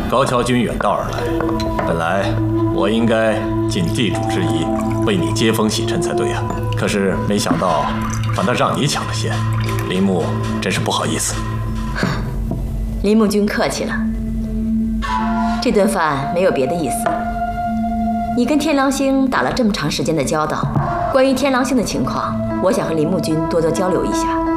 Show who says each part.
Speaker 1: 高桥君远道而来，本来我应该尽地主之谊，为你接风洗尘才对啊。可是没想到，反倒让你抢了先。林木真是不好意思。
Speaker 2: 林木君客气了，这顿饭没有别的意思。你跟天狼星打了这么长时间的交道，关于天狼星的情况，我想和林木君多多交流一下。